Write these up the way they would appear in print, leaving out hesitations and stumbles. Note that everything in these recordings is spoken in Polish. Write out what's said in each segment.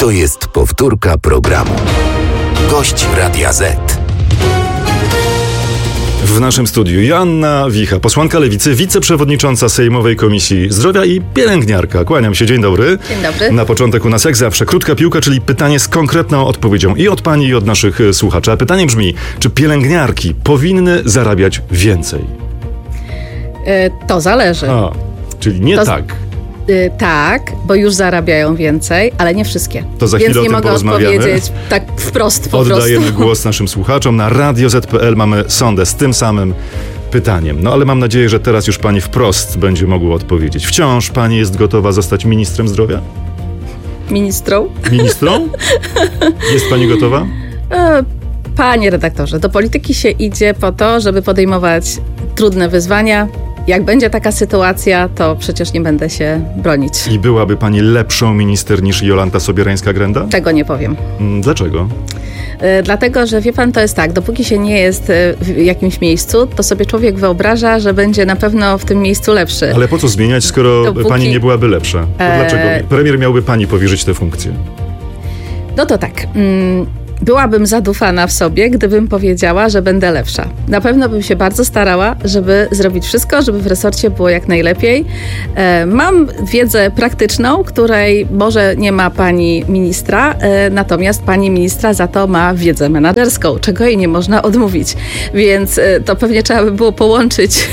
To jest powtórka programu. Gość Radia Z. W naszym studiu Joanna Wicha, posłanka Lewicy, wiceprzewodnicząca Sejmowej Komisji Zdrowia i pielęgniarka. Kłaniam się, dzień dobry. Dzień dobry. Na początek u nas jak zawsze krótka piłka, czyli pytanie z konkretną odpowiedzią i od pani, i od naszych słuchaczy. A pytanie brzmi, czy pielęgniarki powinny zarabiać więcej? To zależy. Czyli nie tak. Tak, bo już zarabiają więcej, ale nie wszystkie. To za Więc chwilę nie o tym mogę porozmawiamy. odpowiedzieć tak wprost po Oddajemy prostu. głos naszym słuchaczom. Na Radio Z.pl mamy sondę z tym samym pytaniem. No ale mam nadzieję, że teraz już pani wprost będzie mogła odpowiedzieć. Wciąż pani jest gotowa zostać ministrem zdrowia? Ministrą? Ministrą? Jest pani gotowa? Panie redaktorze, do polityki się idzie po to, żeby podejmować trudne wyzwania. Jak będzie taka sytuacja, to przecież nie będę się bronić. I byłaby pani lepszą minister niż Jolanta Sobierańska-Grenda? Tego nie powiem. Dlaczego? Dlatego, że wie pan, to jest tak, dopóki się nie jest w jakimś miejscu, to sobie człowiek wyobraża, że będzie na pewno w tym miejscu lepszy. Ale po co zmieniać, skoro pani nie byłaby lepsza? To dlaczego? Premier miałby pani powierzyć tę funkcję. No to tak. Byłabym zadufana w sobie, gdybym powiedziała, że będę lepsza. Na pewno bym się bardzo starała, żeby zrobić wszystko, żeby w resorcie było jak najlepiej. Mam wiedzę praktyczną, której może nie ma pani ministra, natomiast pani ministra za to ma wiedzę menadżerską, czego jej nie można odmówić. Więc to pewnie trzeba by było połączyć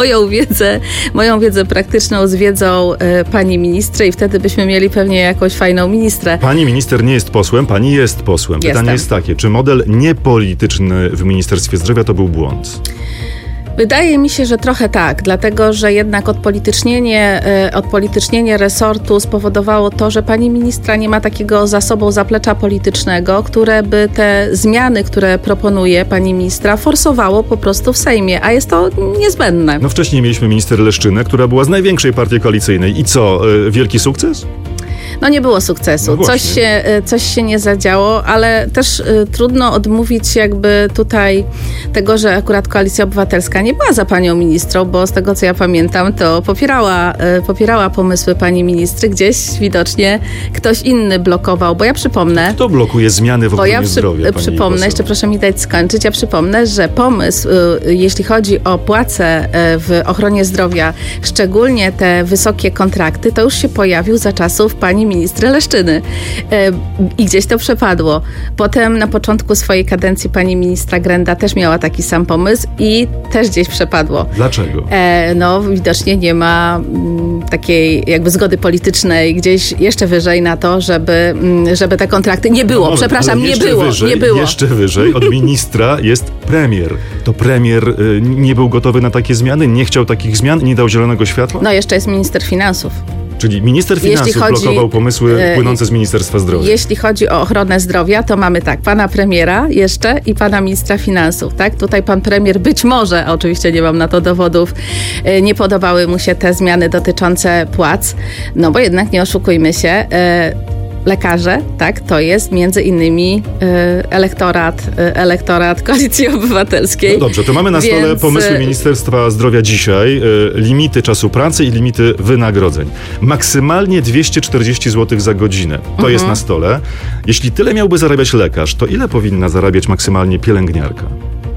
moją wiedzę praktyczną z wiedzą pani ministry i wtedy byśmy mieli pewnie jakąś fajną ministrę. Pani minister nie jest posłem, pani jest posłem. Pytanie jest takie, czy model niepolityczny w Ministerstwie Zdrowia to był błąd? Wydaje mi się, że trochę tak, dlatego że jednak odpolitycznienie resortu spowodowało to, że pani ministra nie ma takiego za sobą zaplecza politycznego, które by te zmiany, które proponuje pani ministra, forsowało po prostu w Sejmie, a jest to niezbędne. No wcześniej mieliśmy minister Leszczynę, która była z największej partii koalicyjnej. I co, wielki sukces? No nie było sukcesu. No coś się nie zadziało, ale też trudno odmówić jakby tutaj tego, że akurat Koalicja Obywatelska nie była za panią ministrą, bo z tego co ja pamiętam, to popierała pomysły pani ministry. Gdzieś widocznie ktoś inny blokował, bo ja przypomnę... Kto blokuje zmiany w ochronie zdrowia? Przypomnę, jeszcze proszę mi dać skończyć, ja przypomnę, że pomysł, jeśli chodzi o płace w ochronie zdrowia, szczególnie te wysokie kontrakty, to już się pojawił za czasów pani ministry Leszczyny. I gdzieś to przepadło. Potem na początku swojej kadencji pani ministra Grenda też miała taki sam pomysł i też gdzieś przepadło. Dlaczego? No widocznie nie ma takiej jakby zgody politycznej gdzieś jeszcze wyżej na to, żeby te kontrakty nie było. No, Przepraszam, nie było. Jeszcze wyżej od ministra jest premier. To premier nie był gotowy na takie zmiany, nie chciał takich zmian, nie dał zielonego światła? No jeszcze jest minister finansów. Czyli minister finansów blokował pomysły płynące z Ministerstwa Zdrowia. Jeśli chodzi o ochronę zdrowia, to mamy tak, pana premiera jeszcze i pana ministra finansów, tak? Tutaj pan premier być może, oczywiście nie mam na to dowodów, nie podobały mu się te zmiany dotyczące płac, no bo jednak nie oszukujmy się, lekarze, tak, to jest między innymi elektorat Koalicji Obywatelskiej. No dobrze, to mamy na stole pomysły Ministerstwa Zdrowia dzisiaj, limity czasu pracy i limity wynagrodzeń. Maksymalnie 240 zł za godzinę. To jest na stole. Jeśli tyle miałby zarabiać lekarz, to ile powinna zarabiać maksymalnie pielęgniarka?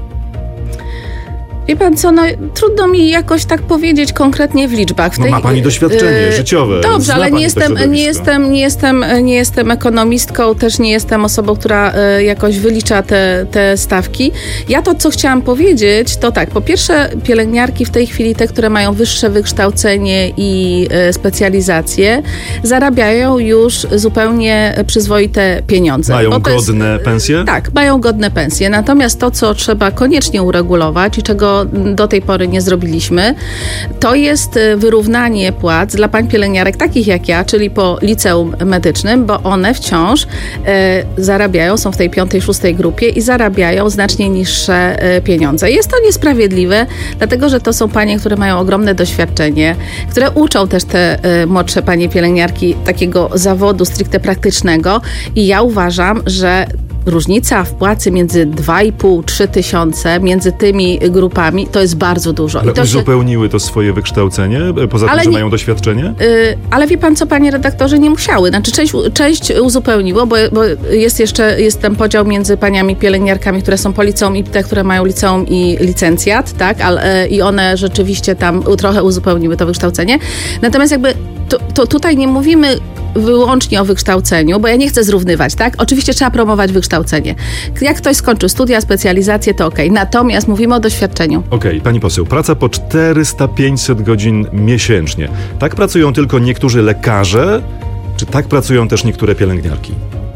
Wie pan co, no trudno mi jakoś tak powiedzieć konkretnie w liczbach. Ma pani doświadczenie życiowe. Dobrze, ale nie jestem ekonomistką, też nie jestem osobą, która jakoś wylicza te stawki. Ja to, co chciałam powiedzieć, to tak, po pierwsze pielęgniarki w tej chwili, te, które mają wyższe wykształcenie i specjalizacje, zarabiają już zupełnie przyzwoite pieniądze. Mają godne pensje? Tak, mają godne pensje. Natomiast to, co trzeba koniecznie uregulować i czego do tej pory nie zrobiliśmy, to jest wyrównanie płac dla pań pielęgniarek takich jak ja, czyli po liceum medycznym, bo one wciąż zarabiają, są w tej 5., 6. grupie i zarabiają znacznie niższe pieniądze. Jest to niesprawiedliwe, dlatego że to są panie, które mają ogromne doświadczenie, które uczą też te młodsze panie pielęgniarki takiego zawodu stricte praktycznego i ja uważam, że różnica w płacy między 2,5-3 tysiące między tymi grupami to jest bardzo dużo. Ale uzupełniły to swoje wykształcenie? Poza tym, że mają doświadczenie? Ale wie pan co, panie redaktorze, nie musiały. Znaczy część uzupełniło, bo jest ten podział między paniami pielęgniarkami, które są po liceum i te, które mają liceum i licencjat, tak? I one rzeczywiście tam trochę uzupełniły to wykształcenie. Natomiast jakby to tutaj nie mówimy wyłącznie o wykształceniu, bo ja nie chcę zrównywać, tak? Oczywiście trzeba promować wykształcenie. Jak ktoś skończył studia, specjalizację, to okej. Natomiast mówimy o doświadczeniu. Okej, pani poseł, praca po 400-500 godzin miesięcznie. Tak pracują tylko niektórzy lekarze, czy tak pracują też niektóre pielęgniarki?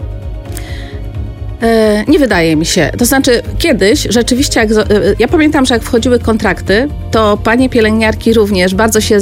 Nie wydaje mi się. To znaczy kiedyś rzeczywiście, ja pamiętam, że jak wchodziły kontrakty, to panie pielęgniarki również bardzo się,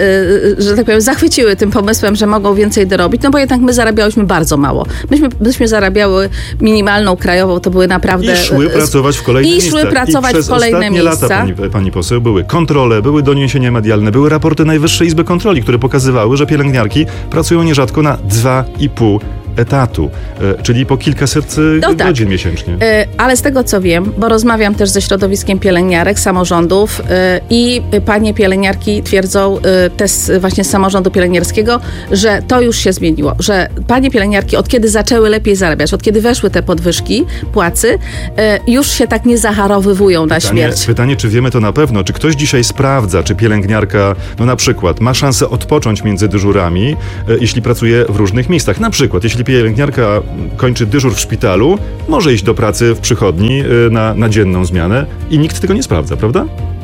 że tak powiem, zachwyciły tym pomysłem, że mogą więcej dorobić, no bo jednak my zarabiałyśmy bardzo mało. Myśmy zarabiały minimalną krajową, to były naprawdę... I szły pracować w kolejne miejsca. I szły pracować w kolejne miejsca. Lata, pani poseł, były kontrole, były doniesienia medialne, były raporty Najwyższej Izby Kontroli, które pokazywały, że pielęgniarki pracują nierzadko na 2,5 etatu, czyli po kilkaset godzin miesięcznie. Ale z tego co wiem, bo rozmawiam też ze środowiskiem pielęgniarek, samorządów i panie pielęgniarki twierdzą właśnie z samorządu pielęgniarskiego, że to już się zmieniło, że panie pielęgniarki od kiedy zaczęły lepiej zarabiać, od kiedy weszły te podwyżki płacy, już się tak nie zacharowywują na śmierć. Pytanie, czy wiemy to na pewno, czy ktoś dzisiaj sprawdza, czy pielęgniarka, no na przykład, ma szansę odpocząć między dyżurami, jeśli pracuje w różnych miejscach. Na przykład, jeśli pielęgniarka kończy dyżur w szpitalu, może iść do pracy w przychodni na dzienną zmianę i nikt tego nie sprawdza, prawda?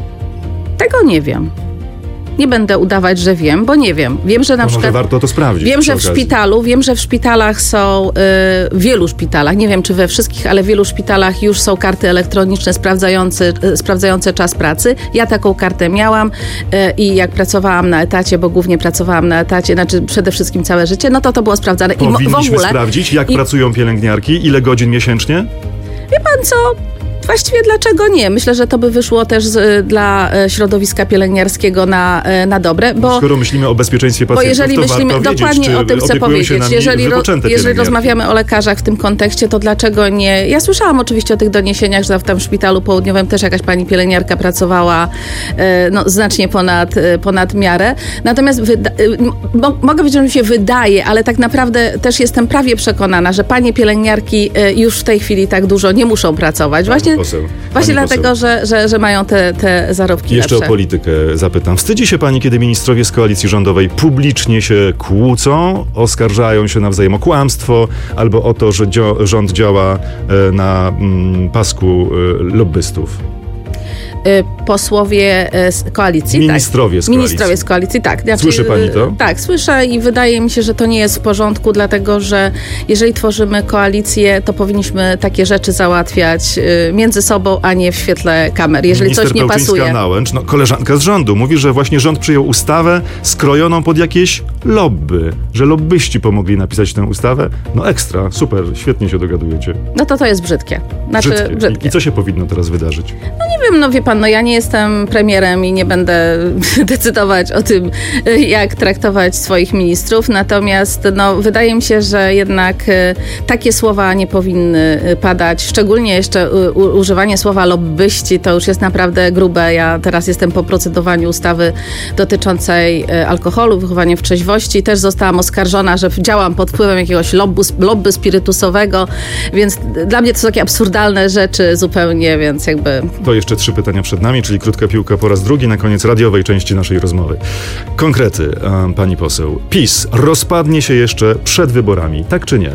Tego nie wiem. Nie będę udawać, że wiem, bo nie wiem. Wiem, że na przykład... Może warto to sprawdzić. Wiem, że w szpitalach są, w wielu szpitalach, nie wiem czy we wszystkich, ale w wielu szpitalach już są karty elektroniczne sprawdzające czas pracy. Ja taką kartę miałam i jak pracowałam na etacie, bo głównie pracowałam na etacie, znaczy przede wszystkim całe życie, no to było sprawdzane. Powinniśmy sprawdzić, jak pracują pielęgniarki, ile godzin miesięcznie? Wie pan co? Właściwie dlaczego nie? Myślę, że to by wyszło też dla środowiska pielęgniarskiego na dobre, bo... Skoro myślimy o bezpieczeństwie pacjentów, jeżeli myślimy, dokładnie o tym chcę powiedzieć. Jeżeli rozmawiamy o lekarzach w tym kontekście, to dlaczego nie? Ja słyszałam oczywiście o tych doniesieniach, że tam w szpitalu południowym też jakaś pani pielęgniarka pracowała znacznie ponad miarę. Natomiast mogę powiedzieć, że mi się wydaje, ale tak naprawdę też jestem prawie przekonana, że panie pielęgniarki już w tej chwili tak dużo nie muszą pracować. Właśnie dlatego, że mają te zarobki Jeszcze lepsze. O politykę zapytam. Wstydzi się pani, kiedy ministrowie z koalicji rządowej publicznie się kłócą, oskarżają się nawzajem o kłamstwo albo o to, że rząd działa na pasku lobbystów? Posłowie z koalicji. Ministrowie z koalicji, tak. Znaczy, słyszy pani to? Tak, słyszę i wydaje mi się, że to nie jest w porządku, dlatego że jeżeli tworzymy koalicję, to powinniśmy takie rzeczy załatwiać między sobą, a nie w świetle kamer. Jeżeli coś nie pasuje. Nałęcz, koleżanka z rządu, mówi, że właśnie rząd przyjął ustawę skrojoną pod jakieś lobby, że lobbyści pomogli napisać tę ustawę. No ekstra, super, świetnie się dogadujecie. No to jest brzydkie. Brzydkie. I co się powinno teraz wydarzyć? No nie wiem, wie pan, ja nie jestem premierem i nie będę decydować o tym, jak traktować swoich ministrów, natomiast wydaje mi się, że jednak takie słowa nie powinny padać, szczególnie jeszcze używanie słowa lobbyści, to już jest naprawdę grube. Ja teraz jestem po procedowaniu ustawy dotyczącej alkoholu, wychowania w trzeźwości. Też zostałam oskarżona, że działam pod wpływem jakiegoś lobby spirytusowego, więc dla mnie to są takie absurdalne rzeczy zupełnie, więc jakby... To jeszcze 3 pytania przed nami, czyli krótka piłka po raz drugi na koniec radiowej części naszej rozmowy. Konkrety, pani poseł. PiS rozpadnie się jeszcze przed wyborami, tak czy nie?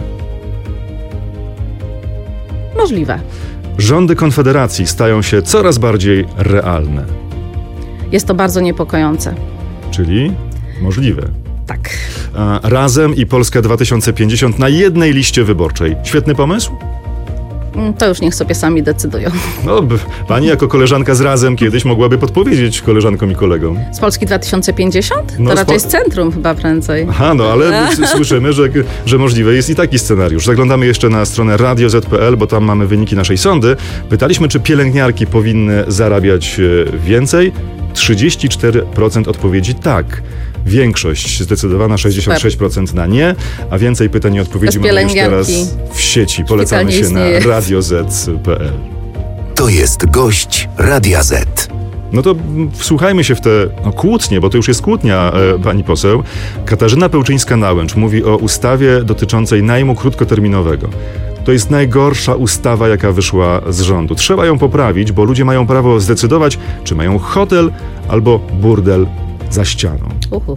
Możliwe. Rządy Konfederacji stają się coraz bardziej realne. Jest to bardzo niepokojące. Czyli możliwe. Tak. Razem i Polska 2050 na jednej liście wyborczej. Świetny pomysł? To już niech sobie sami decydują. No, pani jako koleżanka z Razem kiedyś mogłaby podpowiedzieć koleżankom i kolegom. Z Polski 2050? To raczej z centrum chyba prędzej. Aha, ale słyszymy, że możliwy jest i taki scenariusz. Zaglądamy jeszcze na stronę radio.z.pl, bo tam mamy wyniki naszej sondy. Pytaliśmy, czy pielęgniarki powinny zarabiać więcej. 34% odpowiedzi tak. większość zdecydowana, 66% na nie, a więcej pytań i odpowiedzi mamy już teraz w sieci. Polecamy się na radioz.pl. To jest gość Radia Z. No to wsłuchajmy się w te kłótnie, bo to już jest kłótnia, pani poseł. Katarzyna Pełczyńska-Nałęcz mówi o ustawie dotyczącej najmu krótkoterminowego. To jest najgorsza ustawa, jaka wyszła z rządu. Trzeba ją poprawić, bo ludzie mają prawo zdecydować, czy mają hotel albo burdel za ścianą.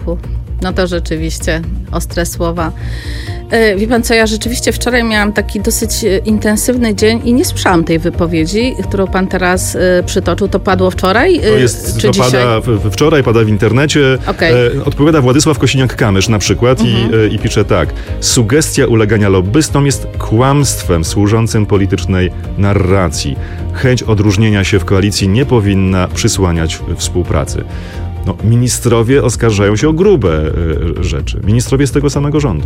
No to rzeczywiście ostre słowa. Wie pan co, ja rzeczywiście wczoraj miałam taki dosyć intensywny dzień i nie słyszałam tej wypowiedzi, którą pan teraz przytoczył. To padło wczoraj? Czy dzisiaj? Wczoraj pada w internecie. Okay. Odpowiada Władysław Kosiniak-Kamysz na przykład i pisze tak. Sugestia ulegania lobbystom jest kłamstwem służącym politycznej narracji. Chęć odróżnienia się w koalicji nie powinna przysłaniać współpracy. No, ministrowie oskarżają się o grube rzeczy. Ministrowie z tego samego rządu.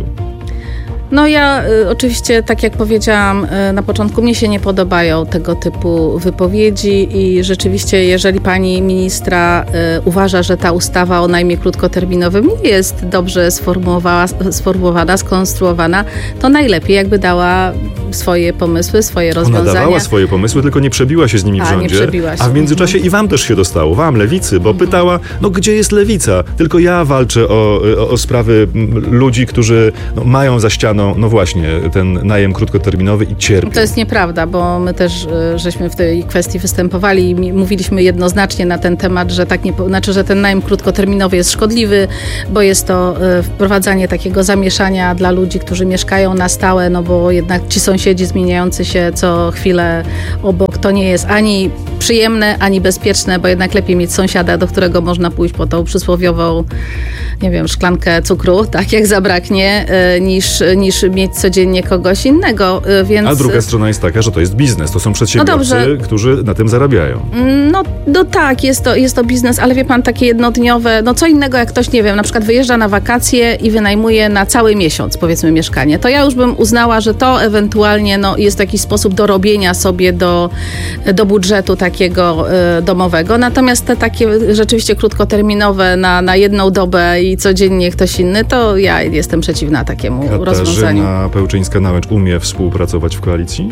No ja oczywiście, tak jak powiedziałam na początku, mnie się nie podobają tego typu wypowiedzi i rzeczywiście, jeżeli pani ministra uważa, że ta ustawa o najmie krótkoterminowym nie jest dobrze sformułowana, skonstruowana, to najlepiej jakby dała swoje pomysły, swoje rozwiązania. Ona dawała swoje pomysły, tylko nie przebiła się z nimi w rządzie. Nie przebiła się. A w międzyczasie i wam też się dostało, wam, lewicy, bo pytała, no gdzie jest lewica? Tylko ja walczę o sprawy ludzi, którzy mają za ścianą, no właśnie, ten najem krótkoterminowy i cierpią. To jest nieprawda, bo my też żeśmy w tej kwestii występowali i mówiliśmy jednoznacznie na ten temat, że że ten najem krótkoterminowy jest szkodliwy, bo jest to wprowadzanie takiego zamieszania dla ludzi, którzy mieszkają na stałe, no bo jednak ci sąsiedzi zmieniający się co chwilę obok, to nie jest ani przyjemne, ani bezpieczne, bo jednak lepiej mieć sąsiada, do którego można pójść po tą przysłowiową, nie wiem, szklankę cukru, tak jak zabraknie, niż mieć codziennie kogoś innego, więc... A druga strona jest taka, że to jest biznes, to są przedsiębiorcy, którzy na tym zarabiają. No tak, jest to biznes, ale wie pan, takie jednodniowe, no co innego jak ktoś, nie wiem, na przykład wyjeżdża na wakacje i wynajmuje na cały miesiąc, powiedzmy, mieszkanie, to ja już bym uznała, że to ewentualnie jest jakiś sposób dorobienia sobie do budżetu takiego domowego, natomiast te takie rzeczywiście krótkoterminowe na jedną dobę i codziennie ktoś inny, to ja jestem przeciwna takiemu rozwiązaniu. Katarzyna Pełczyńska-Nałęcz umie współpracować w koalicji?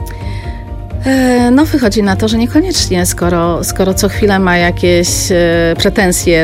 No wychodzi na to, że niekoniecznie, skoro co chwilę ma jakieś pretensje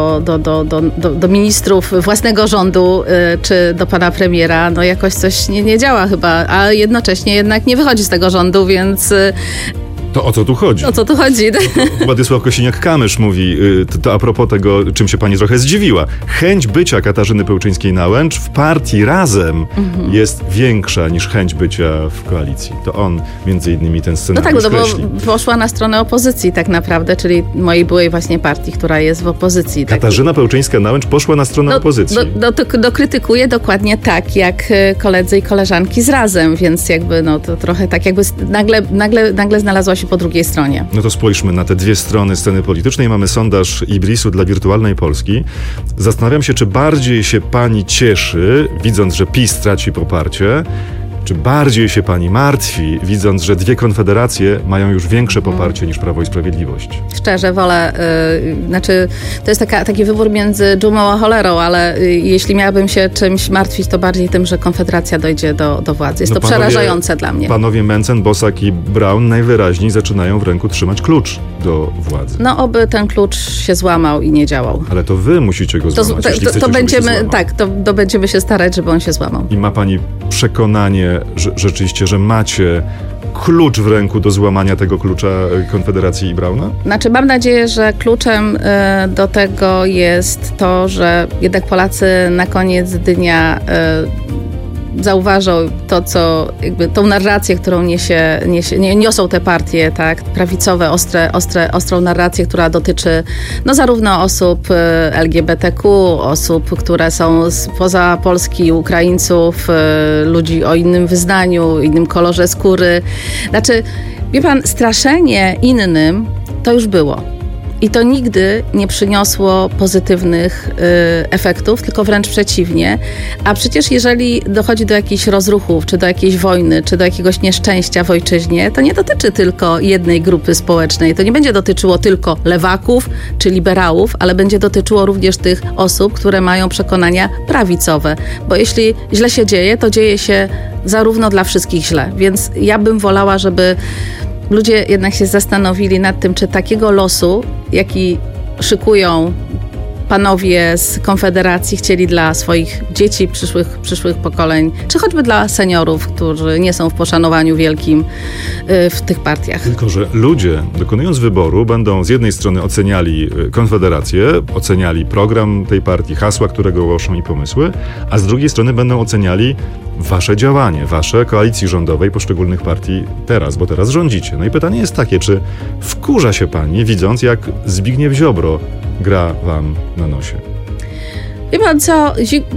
do ministrów własnego rządu, czy do pana premiera, no jakoś coś nie działa chyba, a jednocześnie jednak nie wychodzi z tego rządu, więc... To o co tu chodzi? O co tu chodzi? Władysław Kosiniak-Kamysz mówi, to a propos tego, czym się pani trochę zdziwiła. Chęć bycia Katarzyny Pełczyńskiej-Nałęcz w partii Razem jest większa niż chęć bycia w koalicji. To on między innymi ten scenariusz kreśli. No bo poszła na stronę opozycji tak naprawdę, czyli mojej byłej właśnie partii, która jest w opozycji. Katarzyna Pełczyńska-Nałęcz poszła na stronę opozycji. Krytykuje dokładnie tak, jak koledzy i koleżanki z Razem, więc jakby to trochę tak jakby nagle znalazła się po drugiej stronie. No to spójrzmy na te dwie strony sceny politycznej. Mamy sondaż Ibrisu dla Wirtualnej Polski. Zastanawiam się, czy bardziej się pani cieszy, widząc, że PiS traci poparcie, czy bardziej się pani martwi, widząc, że dwie konfederacje mają już większe poparcie niż Prawo i Sprawiedliwość? Szczerze wolę, to jest taki wybór między dżumą a cholerą, ale jeśli miałabym się czymś martwić, to bardziej tym, że Konfederacja dojdzie do władzy. Jest to przerażające dla mnie. Panowie Mencen, Bosak i Braun najwyraźniej zaczynają w ręku trzymać klucz do władzy. No oby ten klucz się złamał i nie działał. Ale to wy musicie go złamać, jeśli chcecie, żeby się złamał. Tak, to będziemy się starać, żeby on się złamał. I ma pani przekonanie, że rzeczywiście, że macie klucz w ręku do złamania tego klucza Konfederacji i Brauna? Znaczy, mam nadzieję, że kluczem do tego jest to, że jednak Polacy na koniec dnia zauważą to, co jakby tą narrację, którą niosą te partie, tak, prawicowe, ostrą narrację, która dotyczy zarówno osób LGBTQ, osób, które są spoza Polski, Ukraińców, ludzi o innym wyznaniu, innym kolorze skóry. Znaczy, wie pan, straszenie innym to już było. I to nigdy nie przyniosło pozytywnych efektów, tylko wręcz przeciwnie. A przecież jeżeli dochodzi do jakichś rozruchów, czy do jakiejś wojny, czy do jakiegoś nieszczęścia w ojczyźnie, to nie dotyczy tylko jednej grupy społecznej. To nie będzie dotyczyło tylko lewaków czy liberałów, ale będzie dotyczyło również tych osób, które mają przekonania prawicowe. Bo jeśli źle się dzieje, to dzieje się zarówno dla wszystkich źle. Więc ja bym wolała, żeby ludzie jednak się zastanowili nad tym, czy takiego losu, jaki szykują panowie z Konfederacji, chcieli dla swoich dzieci, przyszłych pokoleń, czy choćby dla seniorów, którzy nie są w poszanowaniu wielkim w tych partiach. Tylko że ludzie, dokonując wyboru, będą z jednej strony oceniali Konfederację, oceniali program tej partii, hasła, które głoszą i pomysły, a z drugiej strony będą oceniali wasze działanie, wasze koalicji rządowej poszczególnych partii teraz, bo teraz rządzicie. No i pytanie jest takie, czy wkurza się pani, widząc, jak Zbigniew Ziobro gra wam na nosie? Wie pan co,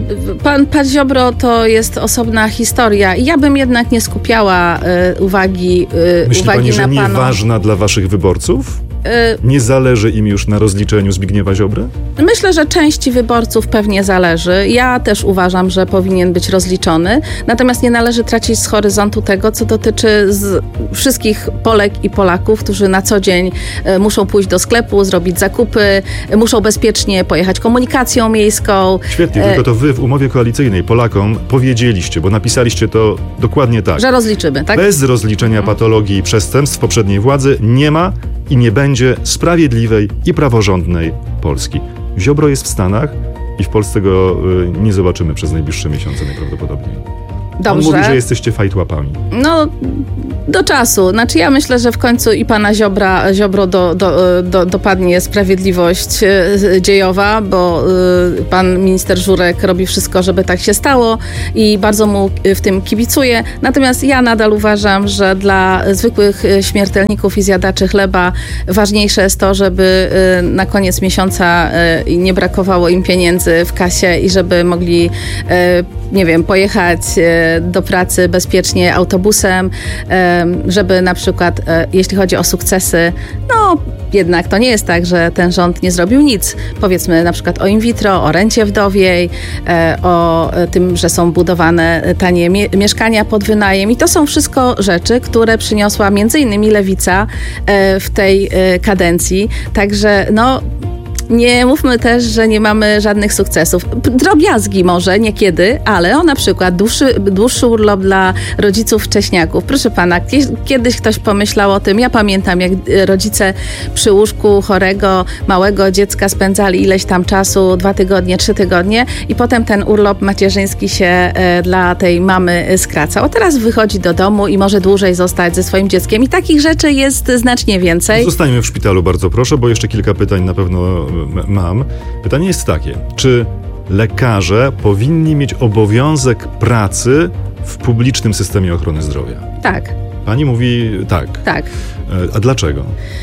pan Ziobro to jest osobna historia i ja bym jednak nie skupiała uwagi Myśli uwagi pani, że na panu. nieważna dla waszych wyborców? Nie zależy im już na rozliczeniu Zbigniewa Ziobry? Myślę, że części wyborców pewnie zależy. Ja też uważam, że powinien być rozliczony. Natomiast nie należy tracić z horyzontu tego, co dotyczy wszystkich Polek i Polaków, którzy na co dzień muszą pójść do sklepu, zrobić zakupy, muszą bezpiecznie pojechać komunikacją miejską. Świetnie, tylko to wy w umowie koalicyjnej Polakom powiedzieliście, bo napisaliście to dokładnie tak. Że rozliczymy, tak? Bez rozliczenia patologii i przestępstw poprzedniej władzy nie ma i nie będzie sprawiedliwej i praworządnej Polski. Ziobro jest w Stanach i w Polsce go nie zobaczymy przez najbliższe miesiące najprawdopodobniej. Dobrze. On mówi, że jesteście fajtłapami. No, do czasu. Znaczy ja myślę, że w końcu i pana Ziobro dopadnie sprawiedliwość dziejowa, bo pan minister Żurek robi wszystko, żeby tak się stało i bardzo mu w tym kibicuję. Natomiast ja nadal uważam, że dla zwykłych śmiertelników i zjadaczy chleba ważniejsze jest to, żeby na koniec miesiąca nie brakowało im pieniędzy w kasie i żeby mogli, nie wiem, pojechać do pracy bezpiecznie autobusem, żeby na przykład, jeśli chodzi o sukcesy, no jednak to nie jest tak, że ten rząd nie zrobił nic. Powiedzmy na przykład o in vitro, o rencie wdowiej, o tym, że są budowane tanie mieszkania pod wynajem i to są wszystko rzeczy, które przyniosła między innymi Lewica w tej kadencji. Także no nie mówmy też, że nie mamy żadnych sukcesów. Drobiazgi może niekiedy, ale na przykład dłuższy urlop dla rodziców wcześniaków. Proszę pana, kiedyś ktoś pomyślał o tym. Ja pamiętam, jak rodzice przy łóżku chorego, małego dziecka spędzali ileś tam czasu, 2 tygodnie, 3 tygodnie i potem ten urlop macierzyński się dla tej mamy skracał. A teraz wychodzi do domu i może dłużej zostać ze swoim dzieckiem i takich rzeczy jest znacznie więcej. Zostańmy w szpitalu, bardzo proszę, bo jeszcze kilka pytań na pewno mam. Pytanie jest takie, czy lekarze powinni mieć obowiązek pracy w publicznym systemie ochrony zdrowia? Tak. Pani mówi tak. Tak. A dlaczego?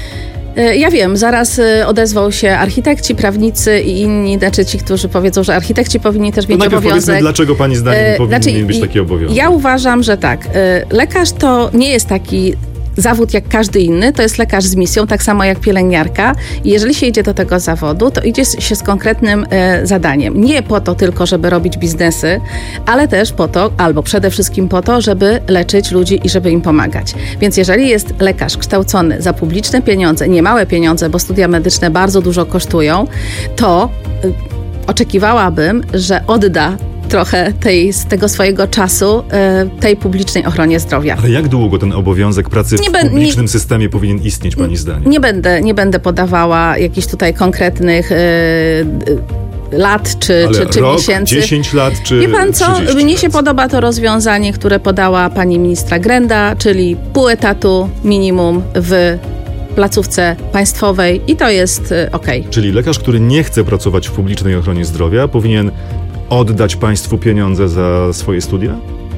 Ja wiem, zaraz odezwał się architekci, prawnicy i inni, znaczy ci, którzy powiedzą, że architekci powinni też mieć obowiązek. Powiedzmy, dlaczego pani zdaniem powinien być taki obowiązek? Ja uważam, że tak. Lekarz to nie jest taki zawód jak każdy inny, to jest lekarz z misją, tak samo jak pielęgniarka i jeżeli się idzie do tego zawodu, to idzie się z konkretnym zadaniem. Nie po to tylko, żeby robić biznesy, ale też po to, albo przede wszystkim po to, żeby leczyć ludzi i żeby im pomagać. Więc jeżeli jest lekarz kształcony za publiczne pieniądze, niemałe pieniądze, bo studia medyczne bardzo dużo kosztują, to oczekiwałabym, że odda trochę tego swojego czasu tej publicznej ochronie zdrowia. Ale jak długo ten obowiązek pracy w publicznym systemie powinien istnieć, pani zdaniem? Nie będę podawała jakichś tutaj konkretnych lat czy rok, miesięcy. 10 lat czy Wie pan co? Mnie się podoba to rozwiązanie, które podała pani ministra Grenda, czyli pół etatu minimum w placówce państwowej i to jest okej. Czyli lekarz, który nie chce pracować w publicznej ochronie zdrowia, powinien oddać państwu pieniądze za swoje studia?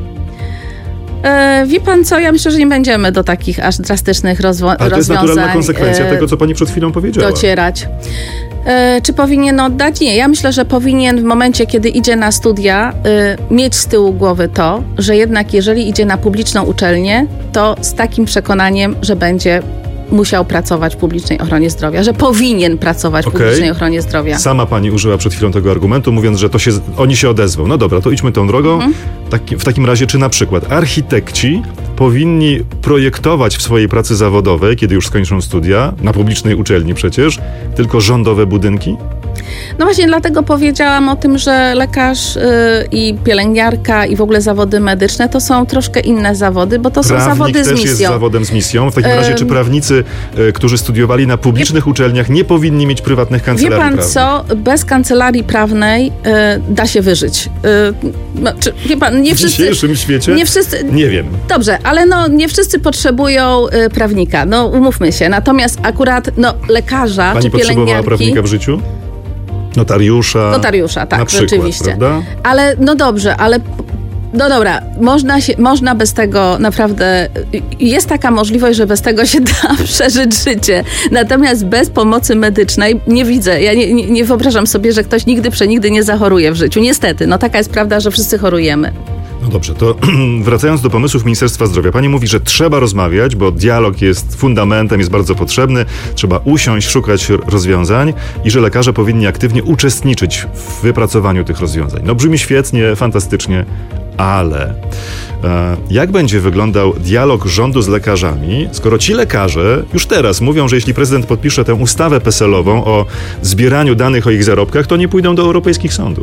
Wie pan co, ja myślę, że nie będziemy do takich aż drastycznych rozwiązań. Ale to jest naturalna konsekwencja tego, co pani przed chwilą powiedziała. Docierać. Czy powinien oddać? Nie. Ja myślę, że powinien w momencie, kiedy idzie na studia, mieć z tyłu głowy to, że jednak jeżeli idzie na publiczną uczelnię, to z takim przekonaniem, że będzie musiał pracować w publicznej ochronie zdrowia, że powinien pracować w publicznej ochronie zdrowia. Sama pani użyła przed chwilą tego argumentu, mówiąc, że oni się odezwą. No dobra, to idźmy tą drogą. W takim razie, czy na przykład architekci powinni projektować w swojej pracy zawodowej, kiedy już skończą studia, na publicznej uczelni przecież, tylko rządowe budynki? No właśnie dlatego powiedziałam o tym, że lekarz i pielęgniarka i w ogóle zawody medyczne to są troszkę inne zawody, bo to są zawody z misją. Prawnik też jest zawodem z misją. W takim razie, czy prawnicy, którzy studiowali na publicznych uczelniach, nie powinni mieć prywatnych kancelarii prawnych? Wie pan co? Bez kancelarii prawnej da się wyżyć. Wie pan, nie wszyscy... W dzisiejszym świecie? Nie wszyscy... Nie wiem. Dobrze, ale nie wszyscy potrzebują prawnika. No umówmy się. Natomiast akurat lekarza Pani czy pielęgniarki... potrzebowała prawnika w życiu? Notariusza, tak, przykład, rzeczywiście. Prawda? Ale dobrze, ale no dobra, można bez tego naprawdę, jest taka możliwość, że bez tego się da przeżyć życie. Natomiast bez pomocy medycznej nie widzę, ja nie wyobrażam sobie, że ktoś nigdy nie zachoruje w życiu. Niestety, taka jest prawda, że wszyscy chorujemy. No dobrze, to wracając do pomysłów Ministerstwa Zdrowia. Pani mówi, że trzeba rozmawiać, bo dialog jest fundamentem, jest bardzo potrzebny. Trzeba usiąść, szukać rozwiązań i że lekarze powinni aktywnie uczestniczyć w wypracowaniu tych rozwiązań. No brzmi świetnie, fantastycznie, ale jak będzie wyglądał dialog rządu z lekarzami, skoro ci lekarze już teraz mówią, że jeśli prezydent podpisze tę ustawę PESEL-ową o zbieraniu danych o ich zarobkach, to nie pójdą do europejskich sądów?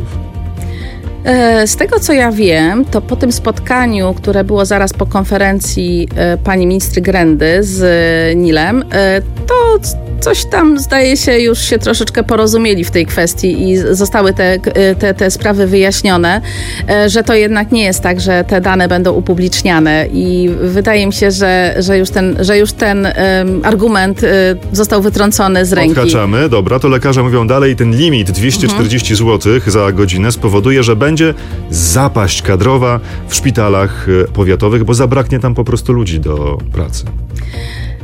Z tego, co ja wiem, to po tym spotkaniu, które było zaraz po konferencji pani ministry Grendy z NIL-em, to coś tam, zdaje się, już się troszeczkę porozumieli w tej kwestii i zostały te sprawy wyjaśnione, że to jednak nie jest tak, że te dane będą upubliczniane i wydaje mi się, że już ten argument został wytrącony z ręki. Odhaczamy, dobra, to lekarze mówią dalej, ten limit 240 zł za godzinę spowoduje, że będzie zapaść kadrowa w szpitalach powiatowych, bo zabraknie tam po prostu ludzi do pracy.